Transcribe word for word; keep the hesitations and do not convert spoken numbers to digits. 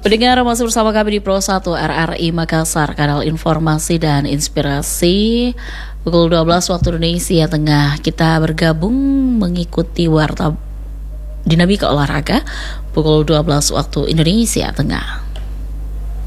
Pendengar, masih bersama kami di Pro satu R R I Makassar, kanal informasi dan inspirasi. Pukul dua belas waktu Indonesia Tengah, kita bergabung mengikuti warta dinamika olahraga pukul dua belas waktu Indonesia Tengah.